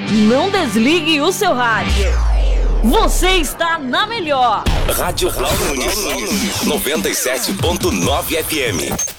Não desligue o seu rádio. Você está na melhor. Rádio Cloud 97.9 FM.